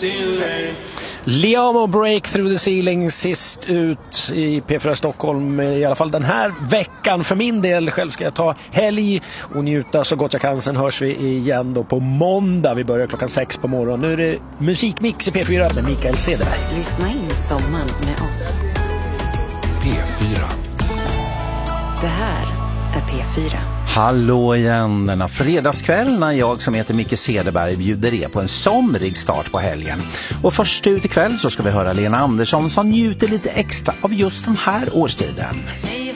Liamo Break Through the Ceiling sist ut i P4 Stockholm, i alla fall den här veckan. För min del själv ska jag ta helg och njuta så gott jag kan. Sen hörs vi igen då på måndag. Vi börjar 6:00 på morgonen. Nu är det musikmix i P4 med Mikael Cederberg. Lyssna in sommaren med oss. P4. Det här är P4. Hallå igen, denna fredagskväll när jag som heter Micke Cederberg bjuder er på en somrig start på helgen. Och först ut ikväll så ska vi höra Lena Andersson som njuter lite extra av just den här årstiden.